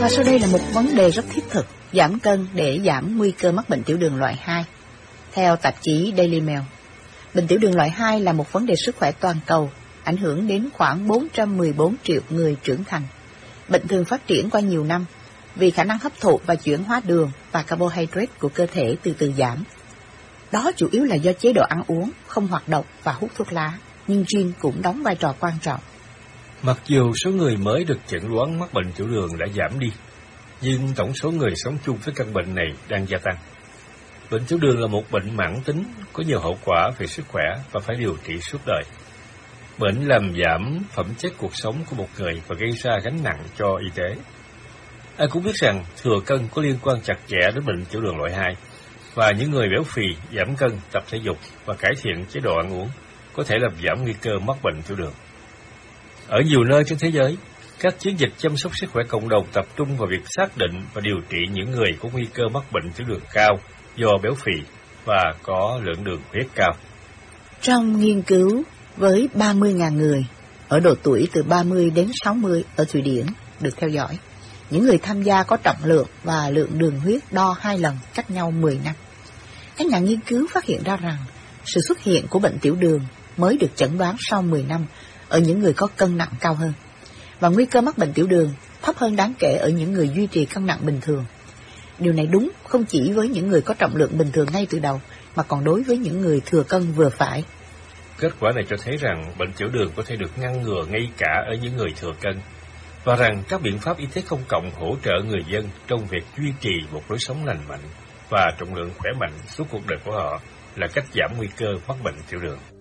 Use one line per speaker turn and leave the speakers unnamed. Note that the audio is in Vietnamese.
Và sau đây là một vấn đề rất thiết thực, giảm cân để giảm nguy cơ mắc bệnh tiểu đường loại 2. Theo tạp chí Daily Mail, bệnh tiểu đường loại 2 là một vấn đề sức khỏe toàn cầu, ảnh hưởng đến khoảng 414 triệu người trưởng thành. Bệnh thường phát triển qua nhiều năm vì khả năng hấp thụ và chuyển hóa đường và carbohydrate của cơ thể từ từ giảm. Đó chủ yếu là do chế độ ăn uống, không hoạt động và hút thuốc lá, nhưng gene cũng đóng vai trò quan trọng.
Mặc dù số người mới được chẩn đoán mắc bệnh tiểu đường đã giảm đi, nhưng tổng số người sống chung với căn bệnh này đang gia tăng. Bệnh tiểu đường là một bệnh mãn tính, có nhiều hậu quả về sức khỏe và phải điều trị suốt đời. Bệnh làm giảm phẩm chất cuộc sống của một người và gây ra gánh nặng cho y tế. Ai cũng biết rằng thừa cân có liên quan chặt chẽ đến bệnh tiểu đường loại 2, và những người béo phì, giảm cân, tập thể dục và cải thiện chế độ ăn uống có thể làm giảm nguy cơ mắc bệnh tiểu đường. Ở nhiều nơi trên thế giới, các chiến dịch chăm sóc sức khỏe cộng đồng tập trung vào việc xác định và điều trị những người có nguy cơ mắc bệnh tiểu đường cao do béo phì và có lượng đường huyết cao.
Trong nghiên cứu với 30.000 người ở độ tuổi từ 30 đến 60 ở Thụy Điển được theo dõi, những người tham gia có trọng lượng và lượng đường huyết đo 2 lần cách nhau 10 năm. Các nhà nghiên cứu phát hiện ra rằng sự xuất hiện của bệnh tiểu đường mới được chẩn đoán sau 10 năm ở những người có cân nặng cao hơn, và nguy cơ mắc bệnh tiểu đường thấp hơn đáng kể ở những người duy trì cân nặng bình thường. Điều này đúng không chỉ với những người có trọng lượng bình thường ngay từ đầu, mà còn đối với những người thừa cân vừa phải.
Kết quả này cho thấy rằng bệnh tiểu đường có thể được ngăn ngừa ngay cả ở những người thừa cân, và rằng các biện pháp y tế công cộng hỗ trợ người dân trong việc duy trì một lối sống lành mạnh và trọng lượng khỏe mạnh suốt cuộc đời của họ là cách giảm nguy cơ mắc bệnh tiểu đường.